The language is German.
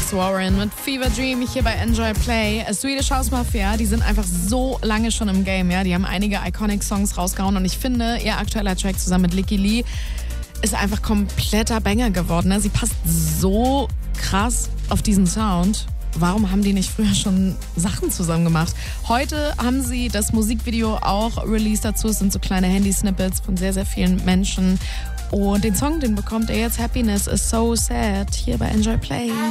Alex Warren mit Fever Dream hier bei Enjoy Play. Swedish House Mafia, die sind einfach so lange schon im Game, ja. Die haben einige iconic Songs rausgehauen und ich finde, ihr aktueller Track zusammen mit Licky Lee ist einfach kompletter Banger geworden. Ne? Sie passt so krass auf diesen Sound. Warum haben die nicht früher schon Sachen zusammen gemacht? Heute haben sie das Musikvideo auch released dazu. Es sind so kleine Handy-Snippets von sehr, sehr vielen Menschen. Und den Song, den bekommt ihr jetzt. Happiness is so sad hier bei Enjoy Play.